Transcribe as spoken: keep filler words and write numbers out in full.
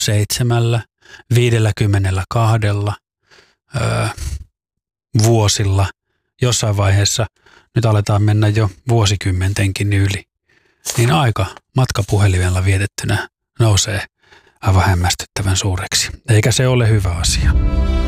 seitsemällä, viidelläkymmenellä kahdella öö, vuosilla. Jossain vaiheessa, nyt aletaan mennä jo vuosikymmentenkin yli, niin aika matkapuhelimella vietettynä nousee aivan hämmästyttävän suureksi. Eikä se ole hyvä asia.